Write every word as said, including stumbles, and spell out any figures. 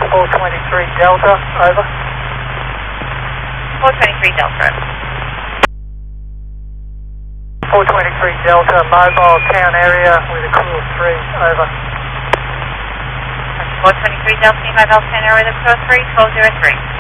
four twenty-three Delta, over. four twenty-three Delta. four twenty-three Delta, mobile town area with a crew of three, over. four twenty-three Delta, mobile town area with a crew of three, twelve zero three.